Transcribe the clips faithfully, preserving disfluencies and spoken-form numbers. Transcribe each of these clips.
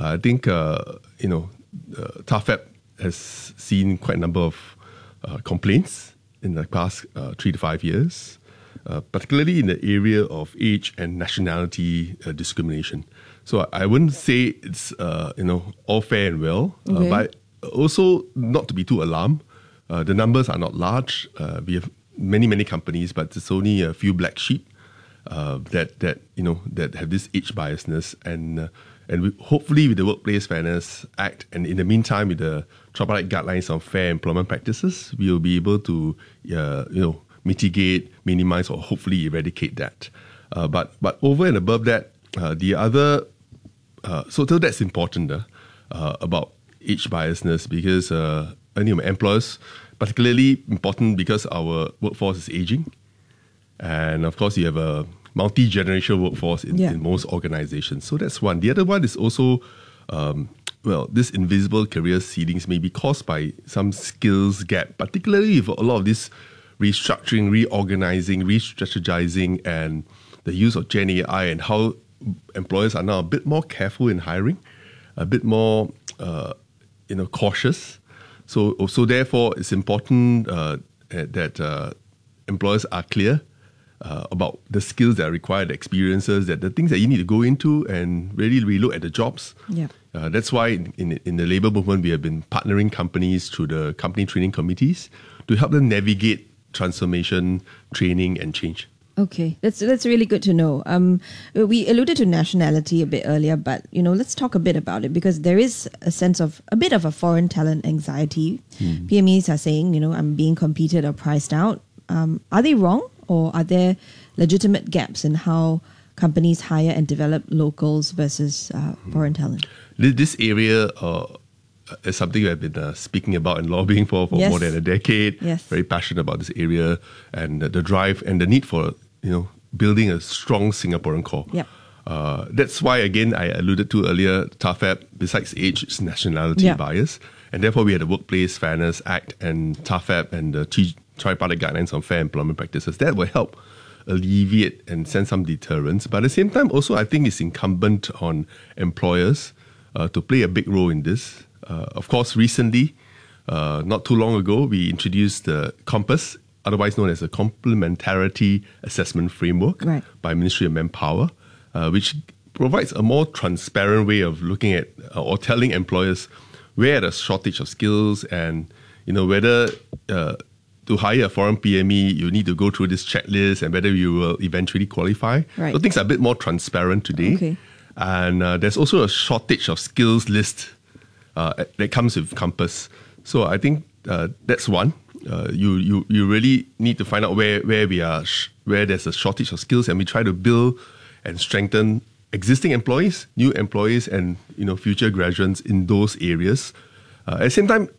I think, uh, you know, uh, TAFEP has seen quite a number of uh, complaints in the past uh, three to five years, uh, particularly in the area of age and nationality uh, discrimination. So I wouldn't say it's, uh, you know, all fair and well, Okay. uh, but also not to be too alarmed. Uh, the numbers are not large. Uh, we have many, many companies, but it's only a few black sheep uh, that that you know that have this age biasness, and uh, and we, hopefully with the Workplace Fairness Act, and in the meantime with the tripartite guidelines on fair employment practices, we will be able to uh, you know mitigate, minimize, or hopefully eradicate that. Uh, but but over and above that, uh, the other uh, so, so that's important uh, uh, about age biasness, because uh, you know, employers, particularly important because our workforce is aging. And of course, you have a multi-generational workforce in, Yeah. in most organizations. So that's one. The other one is also, um, well, this invisible career ceilings may be caused by some skills gap, particularly if a lot of this restructuring, reorganizing, re-strategizing, and the use of Gen A I, and how employers are now a bit more careful in hiring, a bit more, uh, you know, cautious. So, so therefore, it's important uh, that uh, employers are clear uh, about the skills that are required, the experiences, that the things that you need to go into, and really relook at the jobs. Yeah. Uh, that's why in, in, in the labour movement, we have been partnering companies through the company training committees to help them navigate transformation, training, and change. Okay, that's that's really good to know. Um, we alluded to nationality a bit earlier, but you know, let's talk a bit about it, because there is a sense of a bit of a foreign talent anxiety. Mm. P M Es are saying, you know, I'm being competed or priced out. Um, are they wrong, or are there legitimate gaps in how companies hire and develop locals versus uh, foreign talent? This, this area uh, is something I've been uh, speaking about and lobbying for for Yes. more than a decade. Yes. Very passionate about this area, and uh, the drive and the need for, you know, building a strong Singaporean core. Yep. Uh, that's why, again, I alluded to earlier, TAFEP, besides age, it's nationality Yeah. bias. And therefore, we had the Workplace Fairness Act and TAFEP and the tri- tripartite guidelines on fair employment practices. That will help alleviate and send some deterrence. But at the same time, also, I think it's incumbent on employers uh, to play a big role in this. Uh, of course, recently, uh, not too long ago, we introduced the COMPASS, otherwise known as the Complementarity Assessment Framework, Right. by Ministry of Manpower, uh, which provides a more transparent way of looking at uh, or telling employers where there's shortage of skills, and you know whether uh, to hire a foreign P M E you need to go through this checklist, and whether you will eventually qualify. Right. So things are a bit more transparent today. Okay. And uh, there's also a shortage of skills list uh, that comes with COMPASS. So I think uh, that's one. Uh, you you you really need to find out where where we are sh- where there's a shortage of skills, and we try to build and strengthen existing employees, new employees, and you know future graduates in those areas. Uh, at the same time,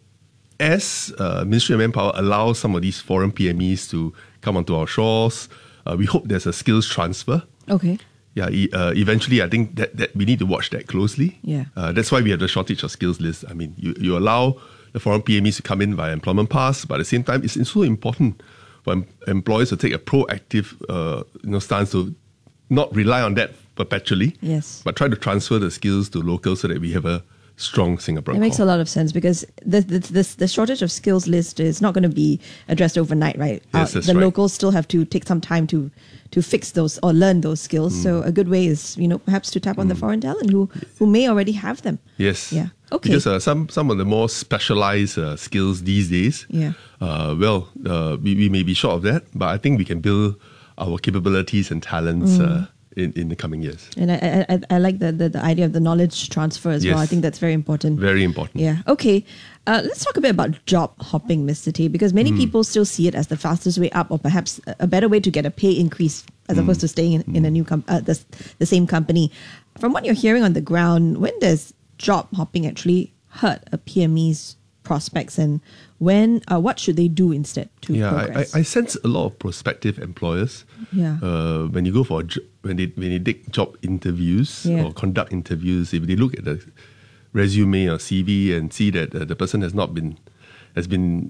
as uh, Ministry of Manpower allows some of these foreign P M Es to come onto our shores, uh, we hope there's a skills transfer. Okay. Yeah, e- uh, eventually, I think that, that we need to watch that closely. Yeah. Uh, that's why we have the shortage of skills list. I mean, you, you allow the foreign P M Es to come in via employment pass, but at the same time, it's also important for em- employers to take a proactive uh, you know, stance to not rely on that perpetually, Yes. but try to transfer the skills to locals so that we have a strong Singaporean It makes core. a lot of sense, because the the, the the shortage of skills list is not going to be addressed overnight, right? Yes, that's the right. locals still have to take some time to to fix those or learn those skills. Mm. So a good way is, you know, perhaps to tap on the foreign talent who who may already have them. Yes. Yeah. Okay. Because uh, some some of the more specialized uh, skills these days, Yeah. uh, well, uh, we, we may be short of that, but I think we can build our capabilities and talents Mm. uh, in, in the coming years. And I I, I like the, the the idea of the knowledge transfer as well. Yes. I think that's very important. Very important. Yeah. Okay. Uh, let's talk a bit about job hopping, Mister Tay, because many Mm. people still see it as the fastest way up, or perhaps a a better way to get a pay increase as Mm. opposed to staying in, in a new com- uh, the, the same company. From what you're hearing on the ground, when does job hopping actually hurt a P M E's prospects, and when uh, what should they do instead to Yeah, I, progress? I, I sense a lot of prospective employers. Yeah. Uh, when you go for a jo- when they when they take job interviews Yeah. or conduct interviews, if they look at the resume or C V and see that uh, the person has not been has been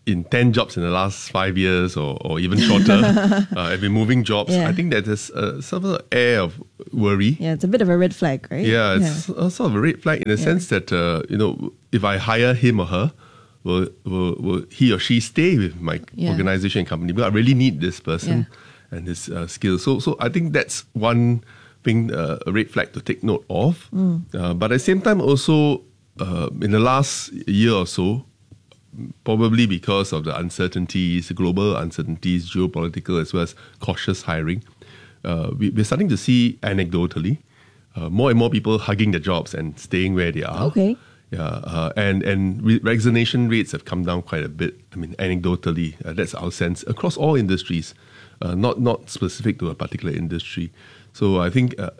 in ten jobs in the last five years or, or even shorter. uh, I've been moving jobs. Yeah. I think that there's a sort of air of worry. Yeah, it's a bit of a red flag, right? Yeah, it's a sort of a red flag in the Yeah. sense that, uh, you know, if I hire him or her, will, will, will he or she stay with my Yeah. organization and company? Because I really need this person and his uh, skills. So, so I think that's one thing, uh, a red flag to take note of. Mm. Uh, but at the same time, also, uh, in the last year or so, probably because of the uncertainties, global uncertainties, geopolitical, as well as cautious hiring, uh, we, we're starting to see anecdotally uh, more and more people hugging their jobs and staying where they are. Okay. Yeah, uh, and and re- resignation rates have come down quite a bit. I mean, anecdotally, uh, that's our sense across all industries, uh, not not specific to a particular industry. So I think uh,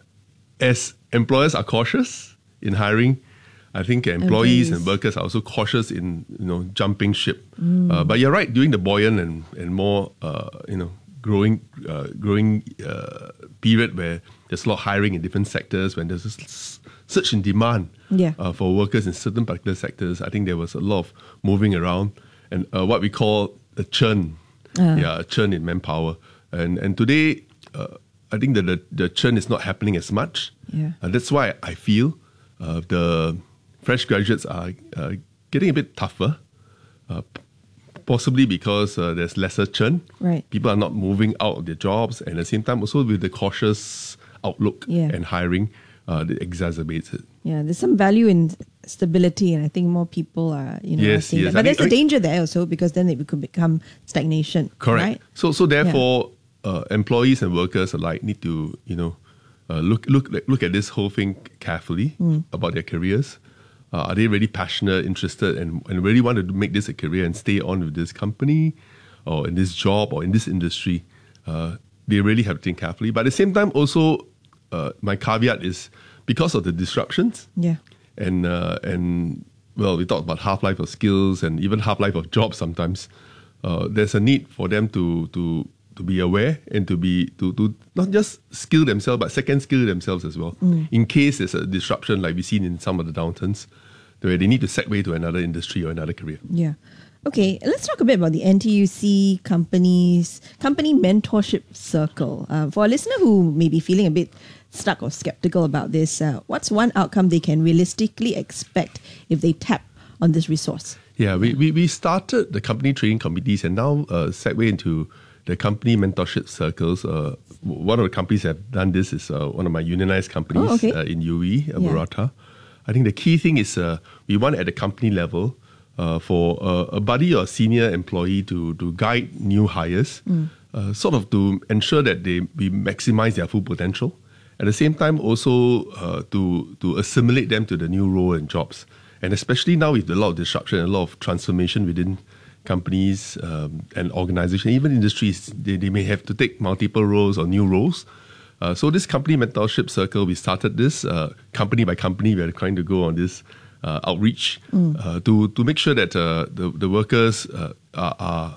as employers are cautious in hiring, I think employees Employees. and workers are also cautious in you know jumping ship. Uh, but you're right, during the buoyant and and more uh, you know growing uh, growing uh, period where there's a lot of hiring in different sectors, when there's this surge in demand Yeah. uh, for workers in certain particular sectors, I think there was a lot of moving around and uh, what we call a churn, Uh. yeah, a churn in manpower. And and today, uh, I think that the, the churn is not happening as much. Yeah. Uh, that's why I feel uh, the fresh graduates are uh, getting a bit tougher, uh, p- possibly because uh, there's lesser churn. Right. People are not moving out of their jobs, and at the same time, also with the cautious outlook Yeah. and hiring, uh, that exacerbates it. Yeah, there's some value in stability, and I think more people are, you know, are Yes, seeing yes. that. I But think- there's a I think- danger there also, because then it could become stagnation. Correct. Right? So, so therefore, uh, employees and workers alike need to, you know, uh, look look look at this whole thing carefully about their careers. Uh, are they really passionate, interested, and, and really want to make this a career and stay on with this company, or in this job, or in this industry? Uh, they really have to think carefully. But at the same time, also, uh, my caveat is because of the disruptions. Yeah. And uh, and well, we talked about half life of skills and even half life of jobs. Sometimes uh, there's a need for them to to to be aware and to be to to not just skill themselves but second skill themselves as well. In case there's a disruption like we've seen in some of the downturns, where they need to segue to another industry or another career. Yeah. Okay, let's talk a bit about the N T U C companies, company mentorship circle. Uh, for a listener who may be feeling a bit stuck or skeptical about this, uh, what's one outcome they can realistically expect if they tap on this resource? Yeah, we, we, we started the company training committees and now uh, segue into the company mentorship circles. Uh, w- one of the companies that have done this is uh, one of my unionized companies Oh, okay. uh, in U E, uh, Yeah. Murata. I think the key thing is uh, we want at the company level uh, for uh, a buddy or senior employee to, to guide new hires, uh, sort of to ensure that they we maximize their full potential. At the same time, also uh, to to assimilate them to the new role and jobs. And especially now with a lot of disruption and a lot of transformation within companies um, and organizations, even industries, they, they may have to take multiple roles or new roles. Uh, so this company mentorship circle, we started this uh, company by company. We are trying to go on this uh, outreach uh, to to make sure that uh, the the workers uh, are, are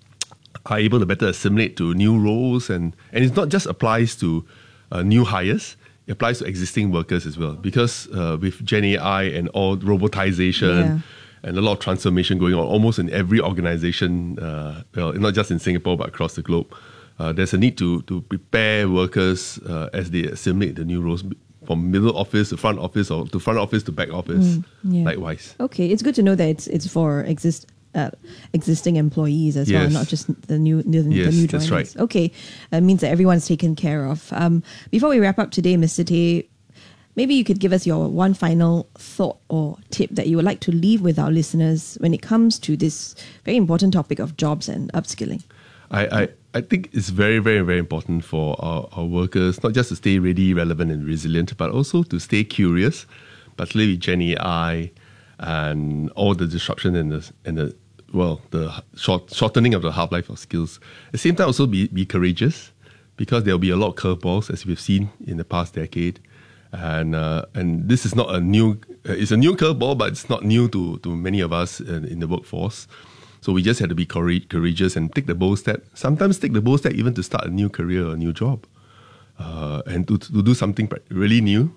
are able to better assimilate to new roles, and and it's not just applies to uh, new hires. It applies to existing workers as well, because uh, with Gen A I and all robotization Yeah. and a lot of transformation going on almost in every organization, uh, well, not just in Singapore but across the globe, uh, there's a need to to prepare workers uh, as they assimilate the new roles from middle office to front office or to front office to back office, yeah. likewise. Okay, it's good to know that it's it's for exist uh, existing employees as well, Yes. not just the new the, Yes, the new that's joiners. right. Okay, that means that everyone's taken care of. Um, before we wrap up today, Mister Tay, maybe you could give us your one final thought or tip that you would like to leave with our listeners when it comes to this very important topic of jobs and upskilling. I, I, I think it's very, very, very important for our, our workers not just to stay ready, relevant, and resilient, but also to stay curious, particularly with Gen A I and all the disruption and the, and the well, the short, shortening of the half-life of skills. At the same time, also be, be courageous, because there will be a lot of curveballs, as we've seen in the past decade. And uh, and this is not a new, uh, it's a new curveball, but it's not new to, to many of us in, in the workforce. So we just had to be coura- courageous and take the bold step. Sometimes take the bold step even to start a new career or a new job, uh, and to, to do something really new.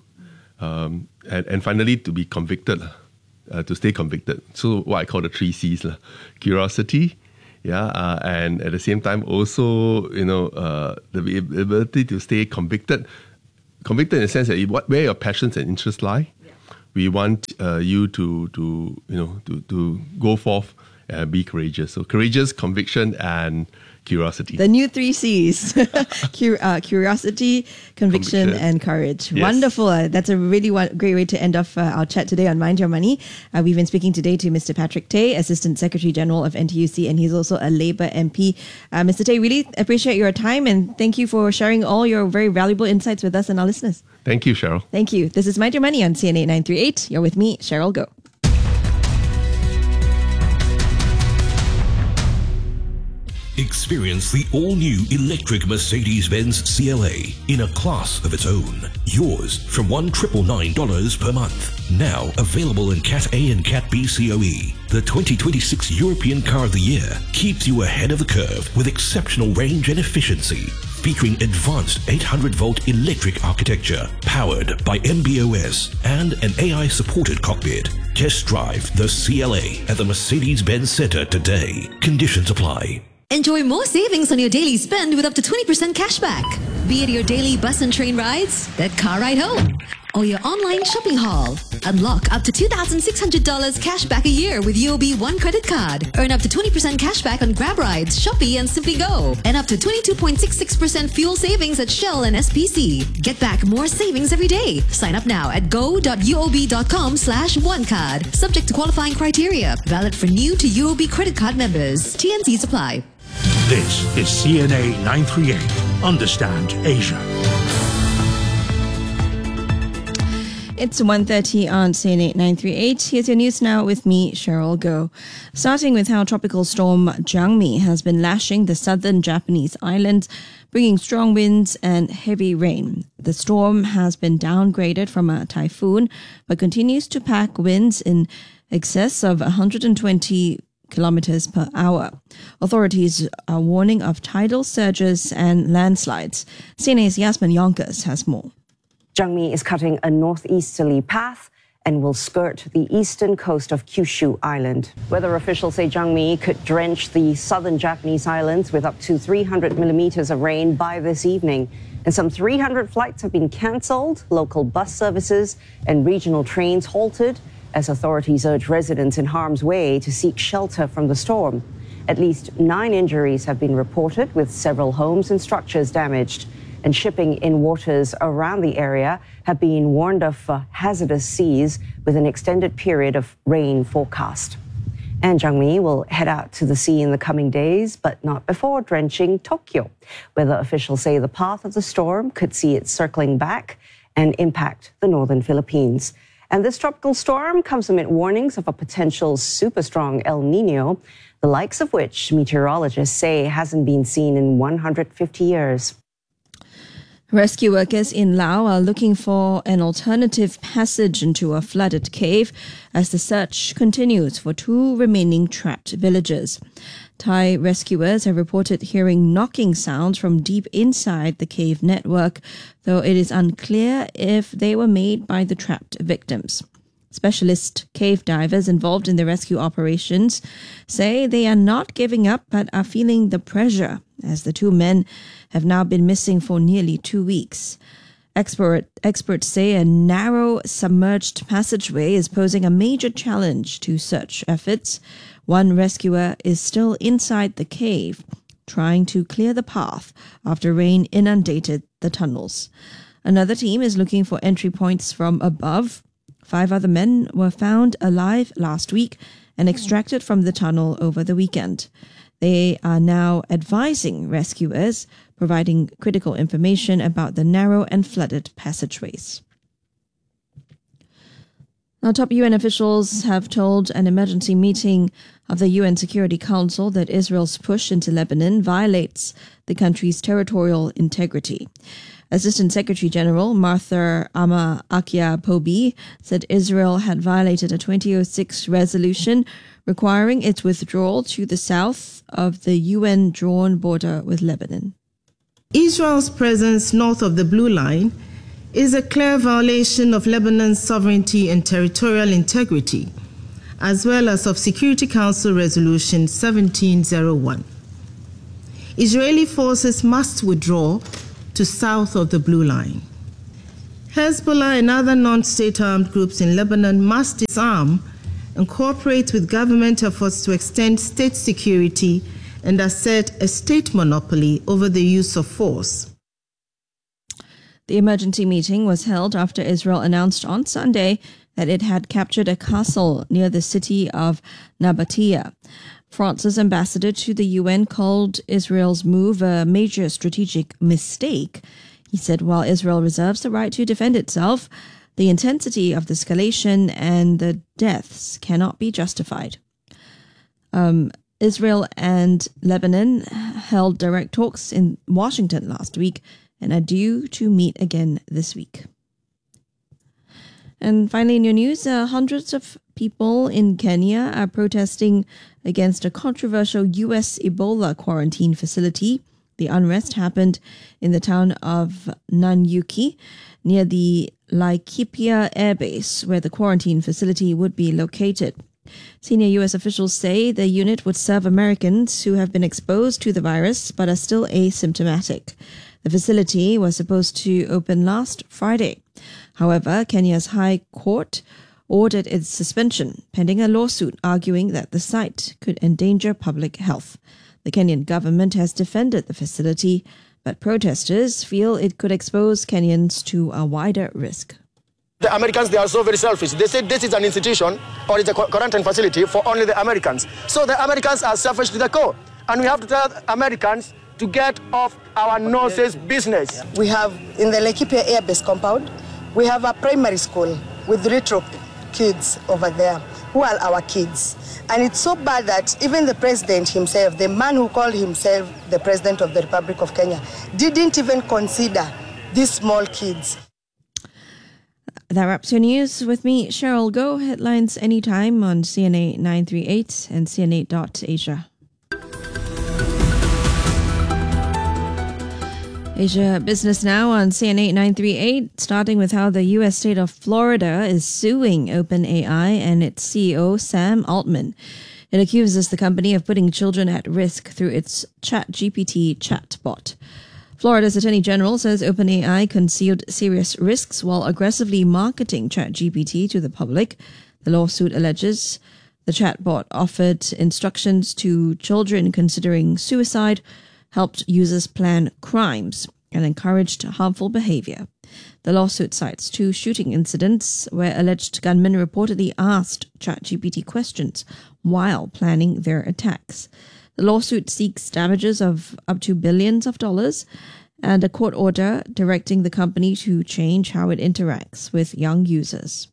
Um, and, and finally, to be convicted, uh, to stay convicted. So what I call the three C's, lah. Curiosity, Yeah, uh, and at the same time, also, you know, uh, the ability to stay convicted, convicted in the sense that what, where your passions and interests lie. Yeah. We want uh, you to, to, you know, to, to go forth and be courageous. So courageous, conviction, and curiosity. The new three C's. Cur- uh, curiosity, conviction, conviction, and courage. Yes. Wonderful. Uh, that's a really one, great way to end off uh, our chat today on Mind Your Money. Uh, we've been speaking today to Mister Patrick Tay, Assistant Secretary General of N T U C, and he's also a Labour M P. Uh, Mister Tay, really appreciate your time and thank you for sharing all your very valuable insights with us and our listeners. Thank you, Cheryl. Thank you. This is Mind Your Money on C N A nine three eight. You're with me, Cheryl Goh. Experience the all-new electric Mercedes-Benz C L A in a class of its own. Yours from one thousand nine hundred ninety-nine dollars per month. Now available in Cat A and Cat B C O E. The twenty twenty-six European Car of the Year keeps you ahead of the curve with exceptional range and efficiency. Featuring advanced eight hundred volt electric architecture, powered by M B O S and an A I-supported cockpit. Test drive the C L A at the Mercedes-Benz Center today. Conditions apply. Enjoy more savings on your daily spend with up to twenty percent cashback. Be it your daily bus and train rides, that car ride home, or your online shopping haul. Unlock up to two thousand six hundred dollars cashback a year with U O B One credit card. Earn up to twenty percent cashback on Grab rides, Shopee and Simply Go. And up to twenty-two point six six percent fuel savings at Shell and S P C. Get back more savings every day. Sign up now at go.uob.com slash one card. Subject to qualifying criteria. Valid for new to U O B credit card members. T N Cs apply. This is C N A nine three eight. Understand Asia. It's one thirty on C N A nine three eight. Here's your news now with me, Cheryl Goh. Starting with how tropical storm Jangmi has been lashing the southern Japanese islands, bringing strong winds and heavy rain. The storm has been downgraded from a typhoon, but continues to pack winds in excess of one hundred twenty kilometers per hour. Authorities are warning of tidal surges and landslides. C N A's Yasmin Yonkers has more. Jangmi is cutting a northeasterly path and will skirt the eastern coast of Kyushu Island. Weather officials say Jangmi could drench the southern Japanese islands with up to three hundred millimeters of rain by this evening. And some three hundred flights have been cancelled, local bus services and regional trains halted, as authorities urge residents in harm's way to seek shelter from the storm. At least nine injuries have been reported, with several homes and structures damaged. And shipping in waters around the area have been warned of uh, hazardous seas with an extended period of rain forecast. And Jangmi will head out to the sea in the coming days, but not before drenching Tokyo. Weather officials say the path of the storm could see it circling back and impact the northern Philippines. And this tropical storm comes amid warnings of a potential super strong El Nino, the likes of which meteorologists say hasn't been seen in one hundred fifty years. Rescue workers in Laos are looking for an alternative passage into a flooded cave as the search continues for two remaining trapped villagers. Thai rescuers have reported hearing knocking sounds from deep inside the cave network, though it is unclear if they were made by the trapped victims. Specialist cave divers involved in the rescue operations say they are not giving up but are feeling the pressure as the two men have now been missing for nearly two weeks. Expert, experts say a narrow submerged passageway is posing a major challenge to search efforts. One rescuer is still inside the cave, trying to clear the path after rain inundated the tunnels. Another team is looking for entry points from above. Five other men were found alive last week and extracted from the tunnel over the weekend. They are now advising rescuers, providing critical information about the narrow and flooded passageways. Now, top U N officials have told an emergency meeting of the U N Security Council that Israel's push into Lebanon violates the country's territorial integrity. Assistant Secretary General Martha Ama Akia Pobi said Israel had violated a twenty oh six resolution requiring its withdrawal to the south of the U N-drawn border with Lebanon. Israel's presence north of the Blue Line is a clear violation of Lebanon's sovereignty and territorial integrity, as well as of Security Council Resolution seventeen oh one. Israeli forces must withdraw to south of the Blue Line. Hezbollah and other non-state armed groups in Lebanon must disarm and cooperate with government efforts to extend state security and assert a state monopoly over the use of force. The emergency meeting was held after Israel announced on Sunday that it had captured a castle near the city of Nabatea. France's ambassador to the U N called Israel's move a major strategic mistake. He said while Israel reserves the right to defend itself, the intensity of the escalation and the deaths cannot be justified. Um, Israel and Lebanon held direct talks in Washington last week and are due to meet again this week. And finally, in your news, uh, hundreds of people in Kenya are protesting against a controversial U S Ebola quarantine facility. The unrest happened in the town of Nanyuki, near the Laikipia Air Base, where the quarantine facility would be located. Senior U S officials say the unit would serve Americans who have been exposed to the virus but are still asymptomatic. The facility was supposed to open last Friday. However, Kenya's High Court ordered its suspension, pending a lawsuit arguing that the site could endanger public health. The Kenyan government has defended the facility, but protesters feel it could expose Kenyans to a wider risk. The Americans, they are so very selfish. They say this is an institution or it's a quarantine facility for only the Americans. So the Americans are selfish to the core. And we have to tell Americans to get off our noses business. We have, in the Laikipia Air Base compound, we have a primary school with retro kids over there who are our kids. And it's so bad that even the president himself, the man who called himself the president of the Republic of Kenya, didn't even consider these small kids. That wraps your news with me, Cheryl Go. Headlines anytime on C N A nine thirty-eight and C N A dot Asia. Asia Business Now on C N A nine thirty-eight, starting with how the U S state of Florida is suing OpenAI and its C E O Sam Altman. It accuses the company of putting children at risk through its ChatGPT chatbot. Florida's Attorney General says OpenAI concealed serious risks while aggressively marketing ChatGPT to the public. The lawsuit alleges the chatbot offered instructions to children considering suicide, helped users plan crimes, and encouraged harmful behavior. The lawsuit cites two shooting incidents where alleged gunmen reportedly asked ChatGPT questions while planning their attacks. The lawsuit seeks damages of up to billions of dollars and a court order directing the company to change how it interacts with young users.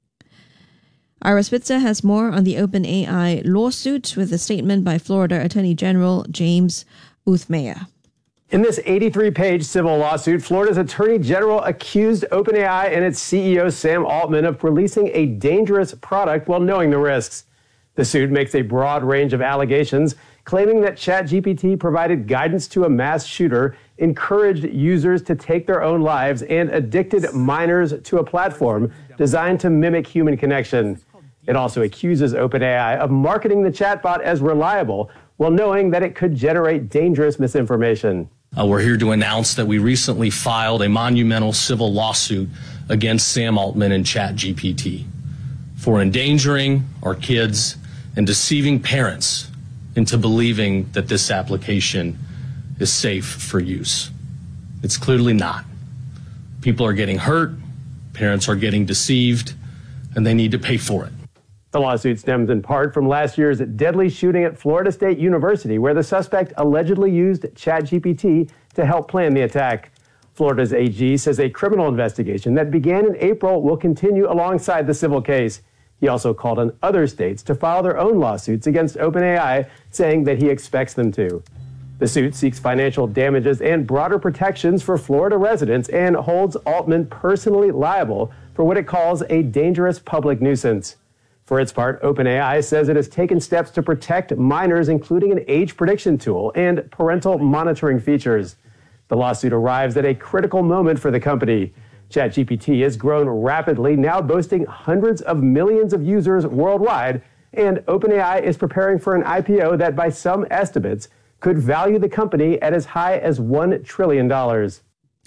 Ira Spitzer has more on the OpenAI lawsuit with a statement by Florida Attorney General James Uthmeier. In this eighty-three page civil lawsuit, Florida's Attorney General accused OpenAI and its C E O Sam Altman of releasing a dangerous product while knowing the risks. The suit makes a broad range of allegations, claiming that ChatGPT provided guidance to a mass shooter, encouraged users to take their own lives, and addicted minors to a platform designed to mimic human connection. It also accuses OpenAI of marketing the chatbot as reliable while knowing that it could generate dangerous misinformation. Uh, we're here to announce that we recently filed a monumental civil lawsuit against Sam Altman and ChatGPT for endangering our kids and deceiving parents into believing that this application is safe for use. It's clearly not. People are getting hurt, parents are getting deceived, and they need to pay for it. The lawsuit stems in part from last year's deadly shooting at Florida State University, where the suspect allegedly used ChatGPT to help plan the attack. Florida's A G says a criminal investigation that began in April will continue alongside the civil case. He also called on other states to file their own lawsuits against OpenAI, saying that he expects them to. The suit seeks financial damages and broader protections for Florida residents and holds Altman personally liable for what it calls a dangerous public nuisance. For its part, OpenAI says it has taken steps to protect minors, including an age prediction tool and parental monitoring features. The lawsuit arrives at a critical moment for the company. ChatGPT has grown rapidly, now boasting hundreds of millions of users worldwide, and OpenAI is preparing for an I P O that, by some estimates, could value the company at as high as one trillion dollars.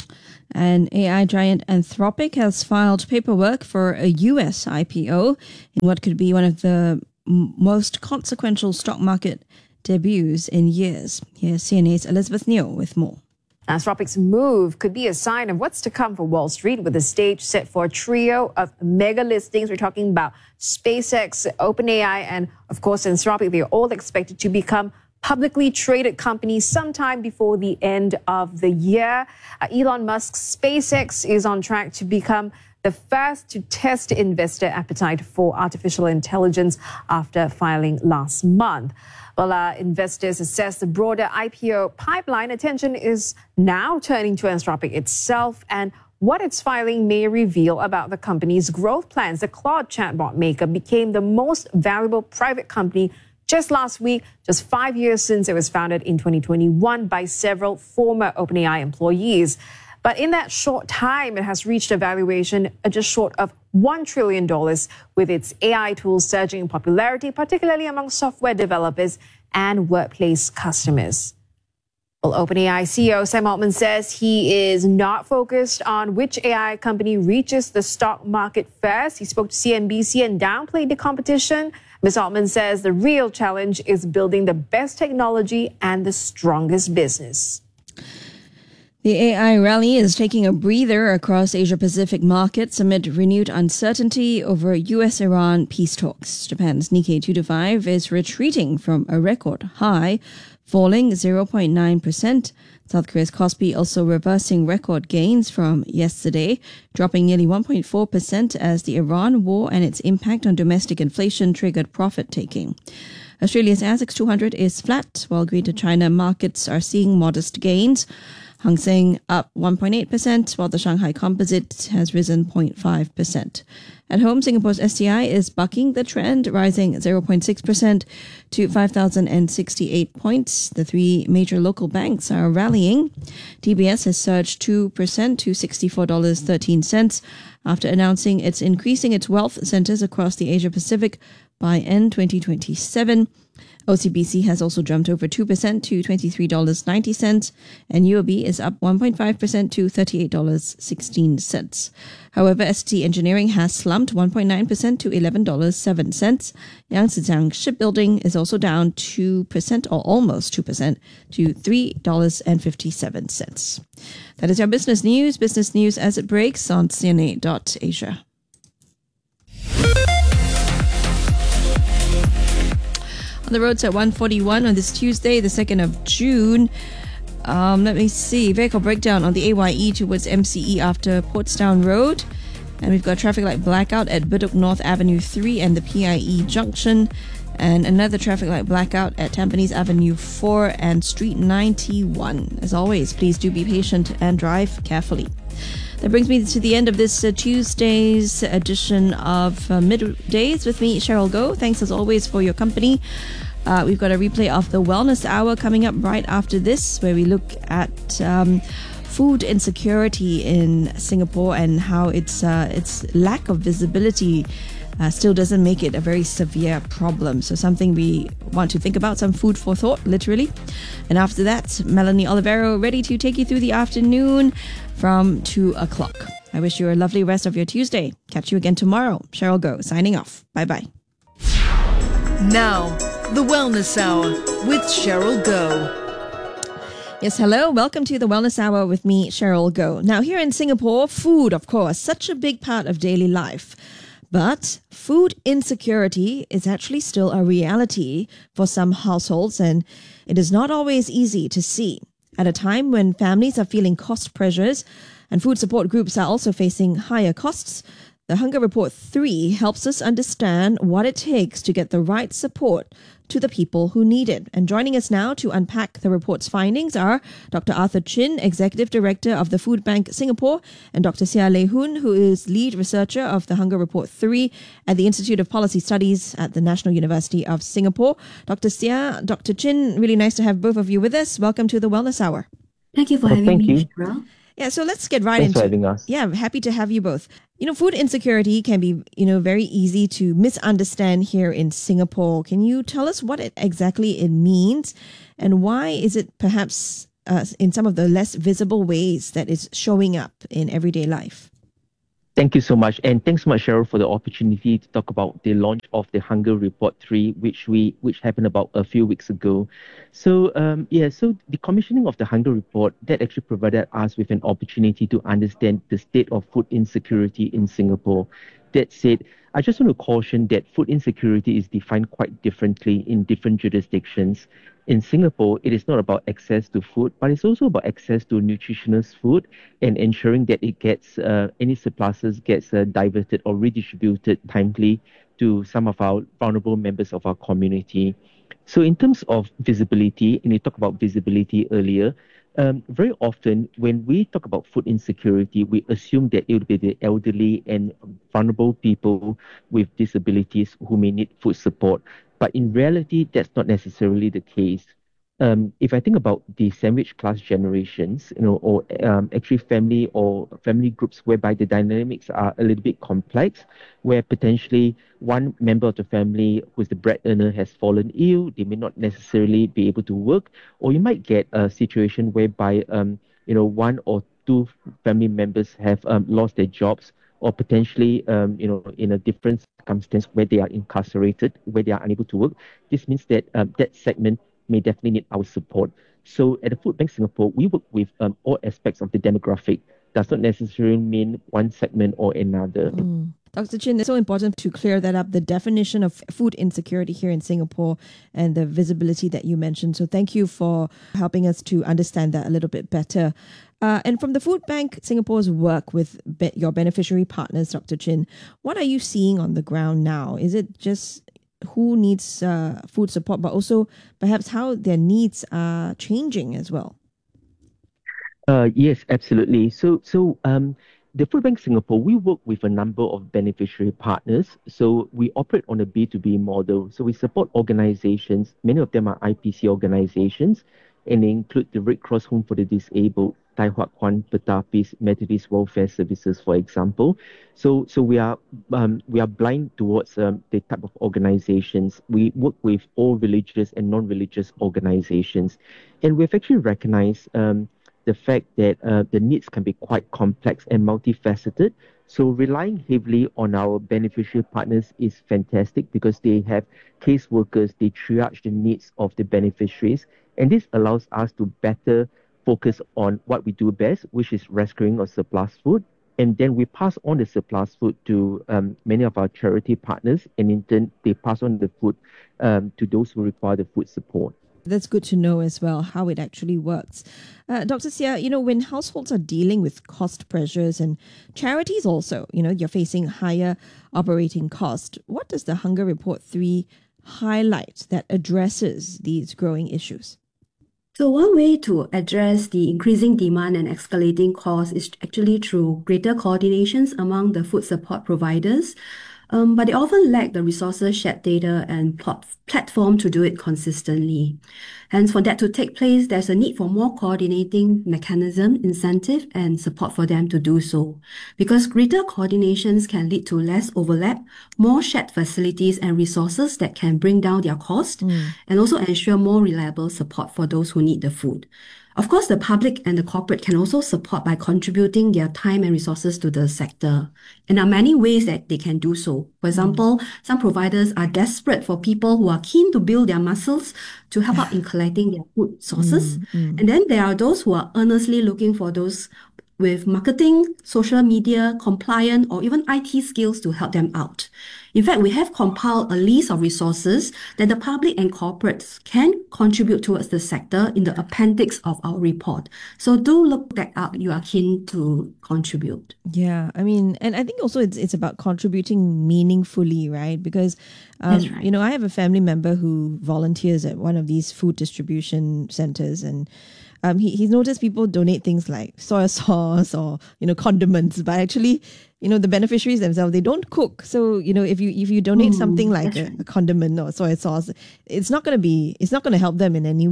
And A I giant Anthropic has filed paperwork for a U S I P O in what could be one of the m- most consequential stock market debuts in years. Here's C N A's Elizabeth Neo with more. Anthropic's move could be a sign of what's to come for Wall Street, with the stage set for a trio of mega listings. We're talking about SpaceX, OpenAI, and of course Anthropic. They're all expected to become publicly traded companies sometime before the end of the year. Uh, Elon Musk's SpaceX is on track to become the first to test investor appetite for artificial intelligence after filing last month. While uh, investors assess the broader I P O pipeline, attention is now turning to Anthropic itself and what its filing may reveal about the company's growth plans. The Claude chatbot maker became the most valuable private company just last week, just five years since it was founded in twenty twenty-one by several former OpenAI employees. But in that short time, it has reached a valuation just short of one trillion dollars, with its A I tools surging in popularity, particularly among software developers and workplace customers. Well, OpenAI C E O Sam Altman says he is not focused on which A I company reaches the stock market first. He spoke to C N B C and downplayed the competition. Miz Altman says the real challenge is building the best technology and the strongest business. The A I rally is taking a breather across Asia-Pacific markets amid renewed uncertainty over U S Iran peace talks. Japan's Nikkei two twenty-five is retreating from a record high, falling zero point nine percent. South Korea's Kospi also reversing record gains from yesterday, dropping nearly one point four percent as the Iran war and its impact on domestic inflation triggered profit-taking. Australia's ASX two hundred is flat, while Greater China markets are seeing modest gains. Hang Seng up one point eight percent, while the Shanghai Composite has risen zero point five percent. At home, Singapore's S T I is bucking the trend, rising zero point six percent to five thousand sixty-eight points. The three major local banks are rallying. D B S has surged two percent to sixty-four dollars and thirteen cents after announcing it's increasing its wealth centres across the Asia-Pacific by end twenty twenty-seven. O C B C has also jumped over two percent to twenty-three dollars and ninety cents, and U O B is up one point five percent to thirty-eight dollars and sixteen cents. However, S T Engineering has slumped one point nine percent to eleven dollars and seven cents. Yangzijiang Shipbuilding is also down two percent, or almost two percent, to three dollars and fifty-seven cents. That is your business news. Business news as it breaks on C N A dot Asia. On the roads at one forty-one on this Tuesday, the second of June. Um, let me see. Vehicle breakdown on the A Y E towards M C E after Portstown Road. And we've got traffic light blackout at Bedok North Avenue three and the P I E junction. And another traffic light blackout at Tampines Avenue four and Street ninety-one. As always, please do be patient and drive carefully. That brings me to the end of this uh, Tuesday's edition of uh, Middays with me, Cheryl Goh. Thanks as always for your company. Uh, we've got a replay of the Wellness Hour coming up right after this, where we look at um, food insecurity in Singapore and how its uh, its lack of visibility uh, still doesn't make it a very severe problem. So something we want to think about, some food for thought, literally. And after that, Melanie Olivero ready to take you through the afternoon from two o'clock. I wish you a lovely rest of your Tuesday. Catch you again tomorrow. Cheryl Goh signing off. Bye-bye. Now, the Wellness Hour with Cheryl Goh. Yes, hello. Welcome to the Wellness Hour with me, Cheryl Goh. Now, here in Singapore, food, of course, such a big part of daily life. But food insecurity is actually still a reality for some households, and it is not always easy to see. At a time when families are feeling cost pressures and food support groups are also facing higher costs, the Hunger Report three helps us understand what it takes to get the right support to the people who need it. And joining us now to unpack the report's findings are Doctor Arthur Chin, Executive Director of the Food Bank Singapore, and Doctor Sia Lei Hun, who is Lead Researcher of the Hunger Report three at the Institute of Policy Studies at the National University of Singapore. Doctor Sia, Doctor Chin, really nice to have both of you with us. Welcome to the Wellness Hour. Thank you for well, having thank me, you. Cheryl. Yeah, so let's get right Thanks into for having us. Yeah, I'm happy to have you both. You know, food insecurity can be, you know, very easy to misunderstand here in Singapore. Can you tell us what it exactly it means and why is it perhaps uh, in some of the less visible ways that it's showing up in everyday life? Thank you so much. And thanks so much, Cheryl, for the opportunity to talk about the launch of the Hunger Report three, which we which happened about a few weeks ago. So, um, yeah, so the commissioning of the Hunger Report, that actually provided us with an opportunity to understand the state of food insecurity in Singapore. That said, I just want to caution that food insecurity is defined quite differently in different jurisdictions. In Singapore, it is not about access to food, but it's also about access to nutritious food and ensuring that it gets uh, any surpluses gets uh, diverted or redistributed timely to some of our vulnerable members of our community. So in terms of visibility, and you talked about visibility earlier, um, very often when we talk about food insecurity, we assume that it would be the elderly and vulnerable people with disabilities who may need food support. But in reality, that's not necessarily the case. Um, if I think about the sandwich class generations, you know, or um, actually family or family groups whereby the dynamics are a little bit complex, where potentially one member of the family who's the bread earner has fallen ill, they may not necessarily be able to work, or you might get a situation whereby, um, you know, one or two family members have um, lost their jobs, or potentially, um, you know, in a different circumstance where they are incarcerated, where they are unable to work. This means that um, that segment may definitely need our support. So at the Food Bank Singapore, we work with um, all aspects of the demographic. Does not necessarily mean one segment or another. Mm. Doctor Chin, it's so important to clear that up, the definition of food insecurity here in Singapore and the visibility that you mentioned. So thank you for helping us to understand that a little bit better. Uh, and from the Food Bank Singapore's work with be- your beneficiary partners, Doctor Chin, what are you seeing on the ground now? Is it just who needs uh, food support, but also perhaps how their needs are changing as well? Uh, yes, absolutely. So, so um, the Food Bank Singapore, we work with a number of beneficiary partners. So we operate on a B two B model. So we support organizations. Many of them are I P C organizations, and they include the Red Cross Home for the Disabled, Tai Hwa Kwan Pertapis Methodist Welfare Services, for example. So, so we are um, we are blind towards um, the type of organizations. We work with all religious and non-religious organizations, and we've actually recognized um, the fact that uh, the needs can be quite complex and multifaceted. So relying heavily on our beneficiary partners is fantastic because they have caseworkers, they triage the needs of the beneficiaries, and this allows us to better focus on what we do best, which is rescuing of surplus food. And then we pass on the surplus food to um, many of our charity partners, and in turn, they pass on the food um, to those who require the food support. That's good to know as well, how it actually works. Uh, Doctor Sia, you know, when households are dealing with cost pressures and charities also, you know, you're facing higher operating costs, what does the Hunger Report three highlight that addresses these growing issues? So one way to address the increasing demand and escalating costs is actually through greater coordinations among the food support providers. Um, but they often lack the resources, shared data, and plot- platform to do it consistently. Hence, for that to take place, there's a need for more coordinating mechanism, incentive, and support for them to do so. Because greater coordinations can lead to less overlap, more shared facilities and resources that can bring down their cost, mm. and also ensure more reliable support for those who need the food. Of course, the public and the corporate can also support by contributing their time and resources to the sector. And there are many ways that they can do so. For example, mm. some providers are desperate for people who are keen to build their muscles to help out in collecting their food sources. Mm, mm. And then there are those who are earnestly looking for those with marketing, social media, compliance, or even I T skills to help them out. In fact, we have compiled a list of resources that the public and corporates can contribute towards the sector in the appendix of our report. So do look that up. You are keen to contribute. Yeah, I mean, and I think also it's it's about contributing meaningfully, right? Because, um, That's right. you know, I have a family member who volunteers at one of these food distribution centers, and Um, he, he's noticed people donate things like soy sauce or, you know, condiments, but actually, you know, the beneficiaries themselves, they don't cook. So, you know, if you if you donate Mm, something like that's a, right. a condiment or soy sauce, it's not going to be, it's not going to help them in any way.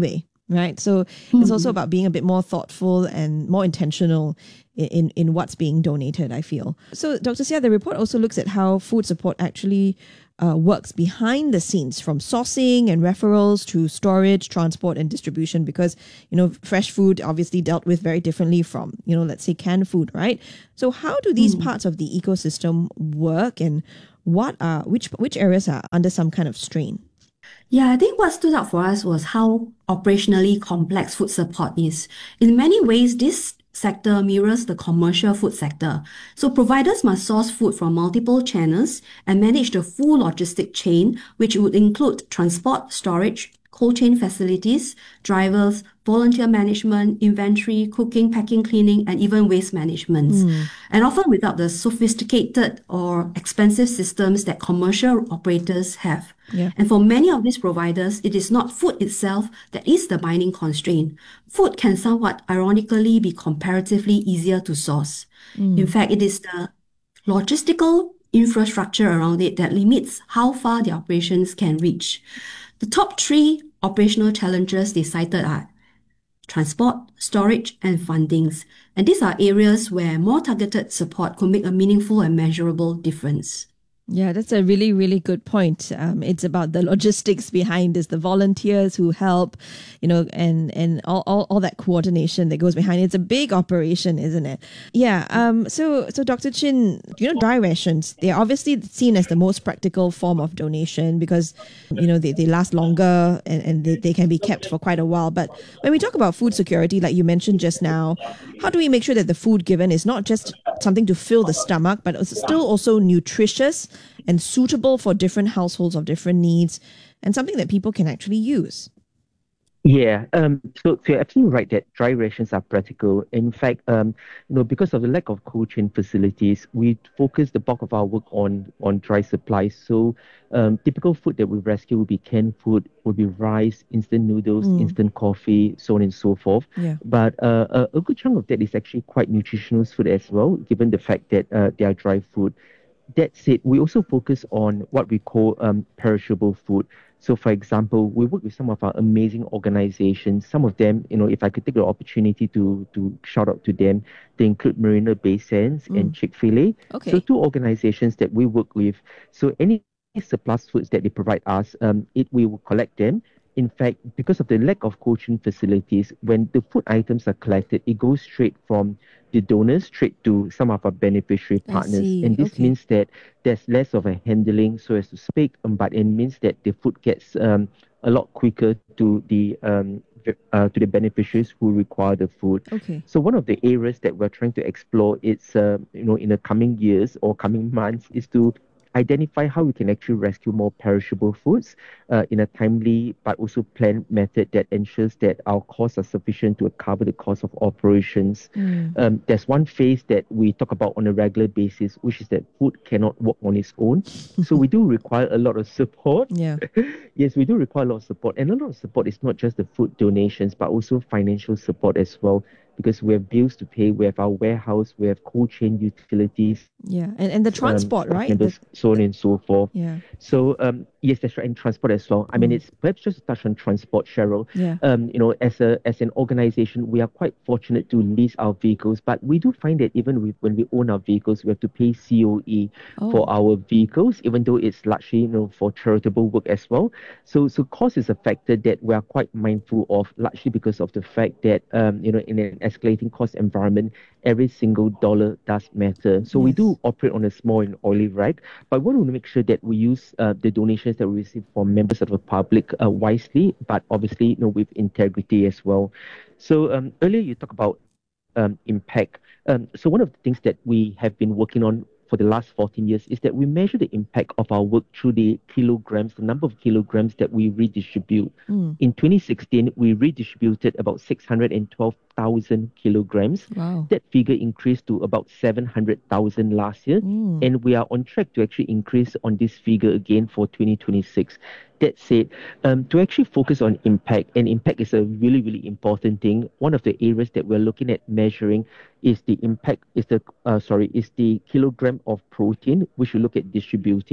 right? So mm-hmm. it's also about being a bit more thoughtful and more intentional in, in, in what's being donated, I feel. So Doctor Seah, the report also looks at how food support actually uh, works behind the scenes, from sourcing and referrals to storage, transport and distribution, because, you know, fresh food obviously dealt with very differently from, you know, let's say canned food, right? So how do these mm. parts of the ecosystem work, and what are, which, which areas are under some kind of strain? Yeah, I think what stood out for us was how operationally complex food support is. In many ways, this sector mirrors the commercial food sector. So providers must source food from multiple channels and manage the full logistic chain, which would include transport, storage, cold chain facilities, drivers, volunteer management, inventory, cooking, packing, cleaning, and even waste management. Mm. And often without the sophisticated or expensive systems that commercial operators have. Yeah. And for many of these providers, it is not food itself that is the binding constraint. Food can somewhat ironically be comparatively easier to source. Mm. In fact, it is the logistical infrastructure around it that limits how far the operations can reach. The top three operational challenges they cited are transport, storage, and fundings. And these are areas where more targeted support could make a meaningful and measurable difference. Yeah, that's a really, really good point. Um, it's about the logistics behind this, the volunteers who help, you know, and, and all, all, all that coordination that goes behind it. It's a big operation, isn't it? Yeah. Um. So, so Doctor Chin, you know, dry rations, they're obviously seen as the most practical form of donation because, you know, they, they last longer and, and they, they can be kept for quite a while. But when we talk about food security, like you mentioned just now, how do we make sure that the food given is not just something to fill the stomach, but it's still also nutritious and suitable for different households of different needs, and something that people can actually use? Yeah, um, so, so you're absolutely right that dry rations are practical. In fact, um, you know, because of the lack of cold chain facilities, we focus the bulk of our work on on dry supplies. So, um, typical food that we rescue would be canned food, would be rice, instant noodles, mm. instant coffee, so on and so forth. Yeah. But uh, a, a good chunk of that is actually quite nutritious food as well, given the fact that uh, they are dry food. That said, we also focus on what we call um, perishable food. So, for example, we work with some of our amazing organizations. Some of them, you know, if I could take the opportunity to to shout out to them, they include Marina Bay Sands mm. and Chick-fil-A. Okay. So, two organizations that we work with. So, any surplus foods that they provide us, um, it we will collect them. In fact, because of the lack of cold chain facilities, when the food items are collected, it goes straight from the donors straight to some of our beneficiary partners. And this okay. means that there's less of a handling, so as to speak, um, but it means that the food gets um, a lot quicker to the um, uh, to the beneficiaries who require the food. Okay. So one of the areas that we're trying to explore, it's uh, you know in the coming years or coming months, is to identify how we can actually rescue more perishable foods uh, in a timely but also planned method that ensures that our costs are sufficient to cover the cost of operations. Mm. Um, there's one phase that we talk about on a regular basis, which is that food cannot walk on its own. So we do require a lot of support. Yeah. Yes, we do require a lot of support. And a lot of support is not just the food donations, but also financial support as well. Because we have bills to pay, we have our warehouse, we have cold chain utilities. Yeah, and, and the transport, um, right? Members, the... So on and so forth. Yeah. So, um, yes, that's right, and transport as well. I mm. mean, it's perhaps just to touch on transport, Cheryl. Yeah. Um, you know, as a as an organization, we are quite fortunate to lease our vehicles, but we do find that even with, when we own our vehicles, we have to pay C O E oh. for our vehicles, even though it's largely, you know, for charitable work as well. So, so cost is a factor that we are quite mindful of, largely because of the fact that, um, you know, in an escalating cost environment, every single dollar does matter. So yes. we do operate on a small and oily rag, but we want to make sure that we use uh, the donations that we receive from members of the public uh, wisely, but obviously, you know, with integrity as well. So um, earlier you talked about um, impact. Um, so one of the things that we have been working on for the last fourteen years is that we measure the impact of our work through the kilograms, the number of kilograms that we redistribute. Mm. In twenty sixteen, we redistributed about six hundred twelve thousand kilograms. Wow. That figure increased to about seven hundred thousand last year. Mm. And we are on track to actually increase on this figure again for twenty twenty-six. That said, um, to actually focus on impact, and impact is a really, really important thing. One of the areas that we're looking at measuring is the impact, is the, uh, sorry, is the kilogram of protein, which we look at distributing.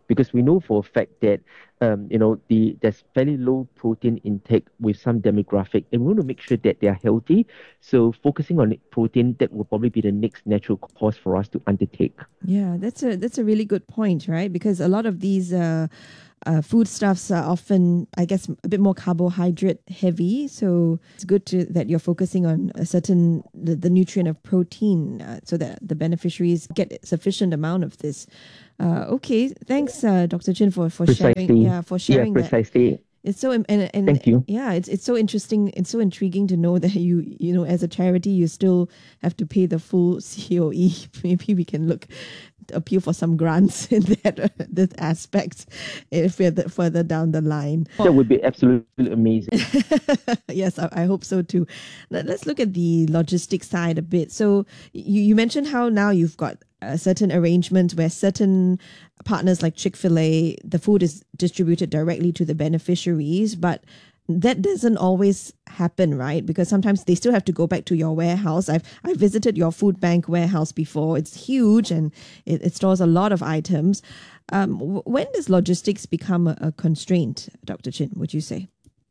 because we know for a fact that um, you know the there's fairly low protein intake with some demographic, and we want to make sure that they are healthy. So focusing on protein, that will probably be the next natural course for us to undertake. Yeah, that's a that's a really good point, right? Because a lot of these uh, uh, foodstuffs are often, I guess, a bit more carbohydrate heavy. So it's good to that you're focusing on a certain the, the nutrient of protein, uh, so that the beneficiaries get sufficient amount of this. Uh, okay, thanks, uh, Doctor Chin, for for Precisely. sharing. Yeah, for sharing yeah, that. precisely. It's so and, and Thank you. Yeah, it's it's so interesting. It's so intriguing to know that you you know as a charity you still have to pay the full C O E. Maybe we can look appeal for some grants in that that aspect if we're the, further down the line. That would be absolutely amazing. Yes, I, I hope so too. Let, let's look at the logistics side a bit. So you, you mentioned how now you've got a certain arrangement where certain partners like Chick-fil-A, the food is distributed directly to the beneficiaries, but that doesn't always happen, right? Because sometimes they still have to go back to your warehouse. I've I visited your food bank warehouse before. It's huge and it, it stores a lot of items. Um, when does logistics become a, a constraint, Doctor Chin, would you say?